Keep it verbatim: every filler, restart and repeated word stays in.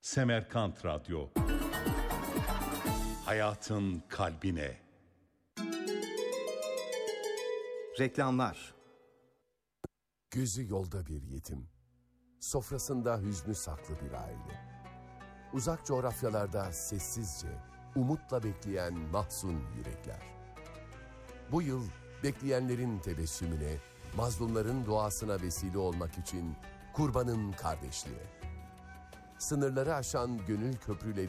Semerkant Radyo. Hayatın kalbine. Reklamlar. Gözü yolda bir yetim, sofrasında hüznü saklı bir aile. Uzak coğrafyalarda sessizce, umutla bekleyen mahzun yürekler. Bu yıl bekleyenlerin tebessümüne, mazlumların duasına vesile olmak için Kurbanın Kardeşliği. Sınırları aşan gönül köprüleri